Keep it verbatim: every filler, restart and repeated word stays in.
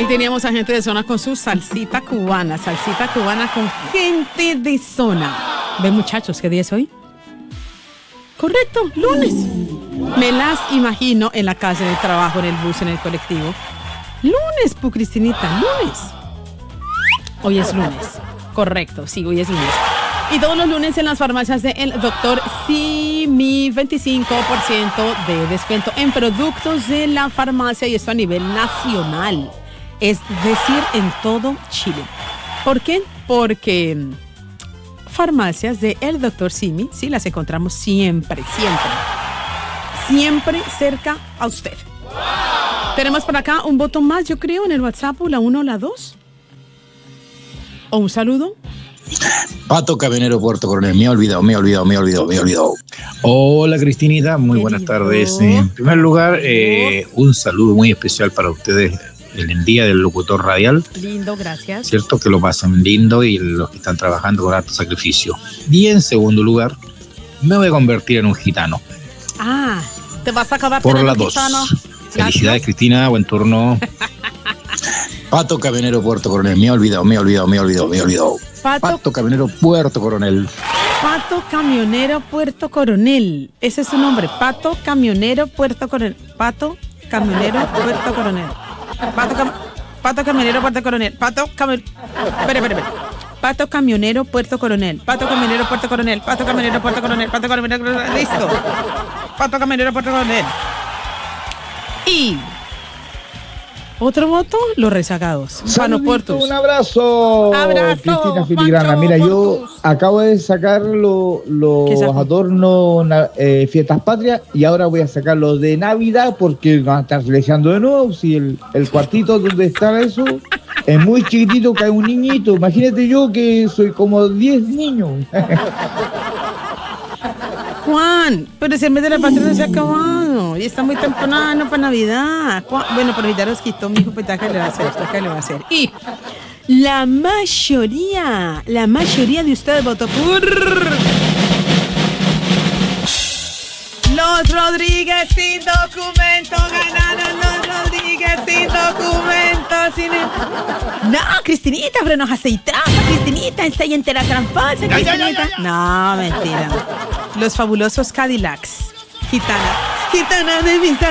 teníamos a gente de zona con su salsita cubana, salsita cubana con gente de zona. ¿Ven, muchachos, qué día es hoy? Correcto, lunes. Me las imagino en la calle de trabajo, en el bus, en el colectivo. Lunes, Pu Cristinita, lunes. Hoy es lunes. Correcto, sí, hoy es lunes. Y todos los lunes en las farmacias del doctor Simi, veinticinco por ciento de descuento en productos de la farmacia, y esto a nivel nacional. Es decir, en todo Chile. ¿Por qué? Porque farmacias de el doctor Simi, sí, las encontramos siempre, siempre. Siempre cerca a usted. Tenemos por acá un botón más, yo creo, en el WhatsApp, la uno o la dos. O un saludo. Pato Camionero Puerto Coronel, me he olvidado, me he olvidado, me he olvidado, me he olvidado. Hola Cristinita, muy buenas tardes. En primer lugar, eh, un saludo muy especial para ustedes en el Día del Locutor Radial. Lindo, gracias. Cierto que lo pasan lindo y los que están trabajando con alto sacrificio. Y en segundo lugar, me voy a convertir en un gitano. Ah, te vas a acabar por las un dos. Gitano. Felicidades, Gracias. Cristina, buen turno. Pato Camionero Puerto Coronel, me he olvidado, me he olvidado, me he olvidado, me he olvidado. Pato, Pato Camionero Puerto Coronel. Pato Camionero Puerto Coronel. Ese es su nombre. Pato Camionero Puerto Coronel. Pato Camionero Puerto Coronel. Pato, cam Pato Camionero Puerto Coronel. Pato Camionero. Espera, espera, espera. Pato Camionero Puerto Coronel. Pato Camionero Puerto Coronel. Pato Camionero Puerto Coronel. Pato Camionero Puerto Coronel. Listo. Pato Camionero Puerto Coronel. Y otro voto, los rezagados. Pano Portus. Un abrazo. Abrazo, Cristina Filigrana. Pancho Mira, yo Portus. acabo de sacar lo- ¿Qué los sacó? adornos na- eh, fiestas patrias, y ahora voy a sacar los de Navidad porque van a estar silenciando de nuevo. Si el, el cuartito donde está eso es muy chiquitito, que hay un niñito. Imagínate yo que soy como diez niños. Juan, pero si el mes de la patria no se ha acabado y está muy temprano para Navidad. Juan, bueno, pero ya los quitó mi hijo, pues ¿qué le va a hacer? ¿Esto qué le va a hacer? Y la mayoría, la mayoría de ustedes votó por los Rodríguez sin documento. Ganaron los Rodríguez sin documento. Sin el... No, Cristinita, pero nos hace trampa, Cristinita. Está ahí entera tramposa, Cristinita. No, mentira. Los fabulosos Cadillacs. Gitana. Gitana de mis